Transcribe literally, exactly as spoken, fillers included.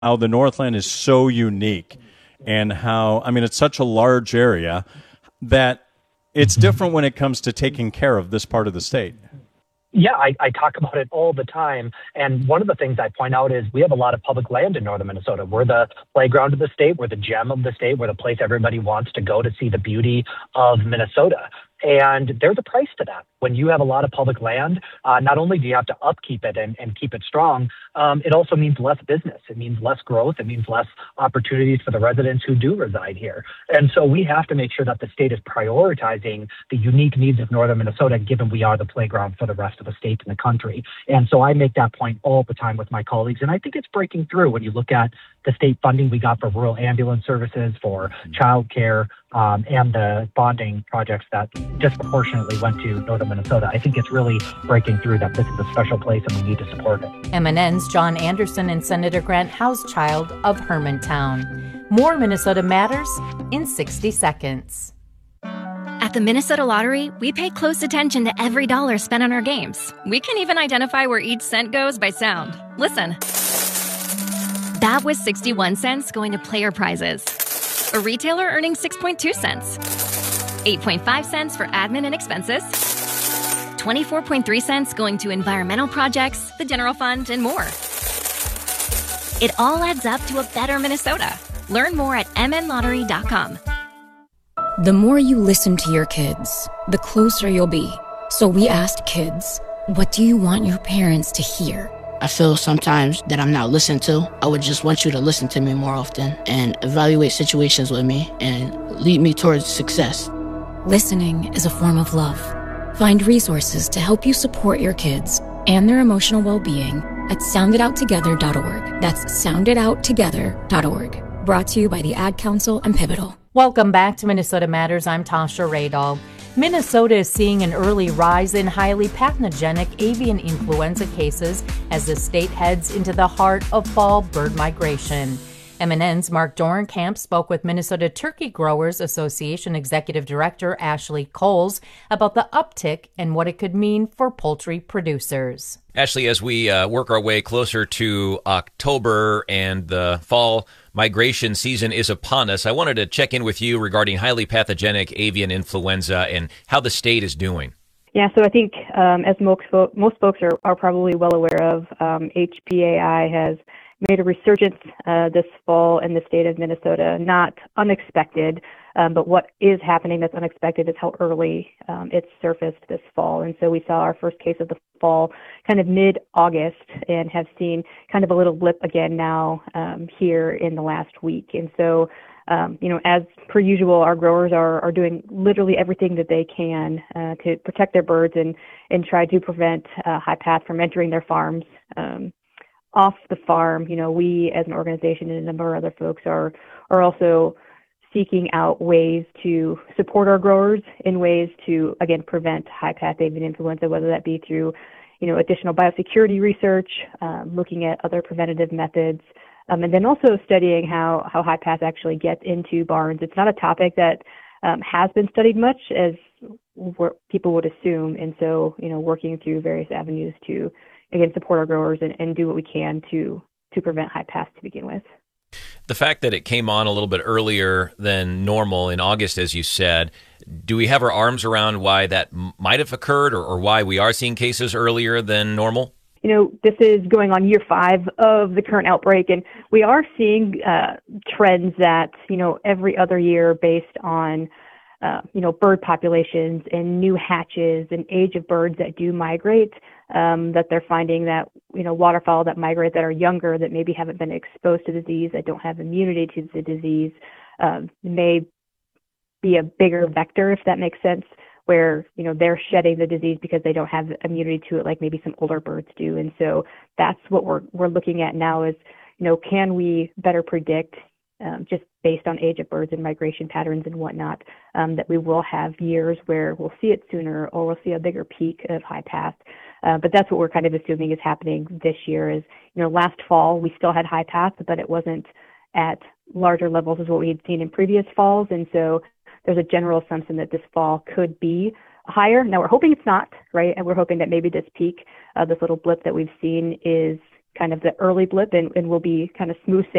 how the Northland is so unique and how, I mean, it's such a large area that it's different when it comes to taking care of this part of the state. Yeah, I, I talk about it all the time. And one of the things I point out is we have a lot of public land in northern Minnesota. We're the playground of the state. We're the gem of the state. We're the place everybody wants to go to see the beauty of Minnesota. And there's a price to that. When you have a lot of public land, uh, not only do you have to upkeep it and, and keep it strong, um, it also means less business. It means less growth. It means less opportunities for the residents who do reside here. And so we have to make sure that the state is prioritizing the unique needs of northern Minnesota, given we are the playground for the rest of the state and the country. And so I make that point all the time with my colleagues. And I think it's breaking through when you look at the state funding we got for rural ambulance services, for childcare, um, and the bonding projects that disproportionately went to northern Minnesota. I think it's really breaking through that this is a special place and we need to support it. M N N's John Anderson and Senator Grant Housechild of Hermantown. More Minnesota Matters in sixty seconds. At the Minnesota Lottery, we pay close attention to every dollar spent on our games. We can even identify where each cent goes by sound. Listen. That was sixty-one cents going to player prizes. A retailer earning six point two cents. eight point five cents for admin and expenses. twenty-four point three cents going to environmental projects, the general fund, and more. It all adds up to a better Minnesota. Learn more at m n lottery dot com. The more you listen to your kids, the closer you'll be. So we asked kids, what do you want your parents to hear? I feel sometimes that I'm not listened to. I would just want you to listen to me more often and evaluate situations with me and lead me towards success. Listening is a form of love. Find resources to help you support your kids and their emotional well-being at sound it out together dot org. That's sound it out together dot org. Brought to you by the Ad Council and Pivotal. Welcome back to Minnesota Matters. I'm Tasha Radall. Minnesota is seeing an early rise in highly pathogenic avian influenza cases as the state heads into the heart of fall bird migration. M N N's Mark Dorenkamp spoke with Minnesota Turkey Growers Association Executive Director Ashley Coles about the uptick and what it could mean for poultry producers. Ashley, as we uh, work our way closer to October and the fall migration season is upon us, I wanted to check in with you regarding highly pathogenic avian influenza and how the state is doing. Yeah, so I think um, as most, fo- most folks are, are probably well aware of, um, H P A I has made a resurgence uh, this fall in the state of Minnesota. Not unexpected, um, but what is happening that's unexpected is how early um, it surfaced this fall. And so we saw our first case of the fall kind of mid-August and have seen kind of a little blip again now um, here in the last week. And so, um, you know, as per usual, our growers are, are doing literally everything that they can uh, to protect their birds and, and try to prevent uh, high path from entering their farms. Um, off the farm, you know, we as an organization and a number of other folks are are also seeking out ways to support our growers in ways to, again, prevent high path avian influenza, whether that be through, you know, additional biosecurity research, um, looking at other preventative methods, um, and then also studying how, how high path actually gets into barns. It's not a topic that um, has been studied much as people would assume. And so, you know, working through various avenues to, again, support our growers and, and do what we can to to prevent high path to begin with. The fact that it came on a little bit earlier than normal in August, as you said, do we have our arms around why that m- might have occurred or, or why we are seeing cases earlier than normal? You know, this is going on year five of the current outbreak, and we are seeing uh, trends that, you know, every other year based on Uh, you know, bird populations and new hatches and age of birds that do migrate, um, that they're finding that, you know, waterfowl that migrate that are younger, that maybe haven't been exposed to the disease, that don't have immunity to the disease, uh, may be a bigger vector, if that makes sense, where, you know, they're shedding the disease because they don't have immunity to it like maybe some older birds do. And so that's what we're we're looking at now is, you know, can we better predict Um, just based on age of birds and migration patterns and whatnot, um, that we will have years where we'll see it sooner or we'll see a bigger peak of high path. Uh, but that's what we're kind of assuming is happening this year is, you know, last fall we still had high path, but it wasn't at larger levels as what we had seen in previous falls. And so there's a general assumption that this fall could be higher. Now we're hoping it's not, right? And we're hoping that maybe this peak, uh, this little blip that we've seen is kind of the early blip and, and will be kind of smooth